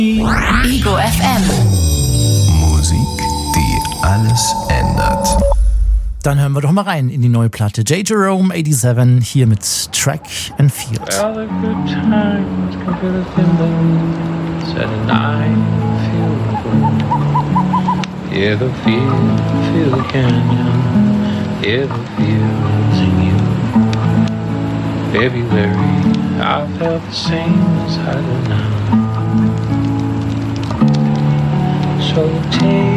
Ego FM. Musik, die alles ändert. Dann hören wir doch mal rein in die neue Platte. J. Jerome 87 hier mit Track and Field. Well, the good times can feel the thimble, said a night, feel the wind. Hear the field, feel the canyon, hear the fields in you. February, I felt the same as I do now. So take